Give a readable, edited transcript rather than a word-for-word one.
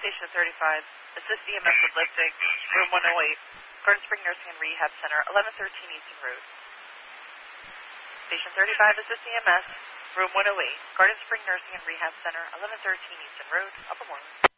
Station 35. Assist EMS with lifting. Room 108. Garden Spring Nursing and Rehab Center, 1113 Easton Road. Station 35. Assist EMS. Room 108. Garden Spring Nursing and Rehab Center, 1113 Easton Road, Upper Moreland.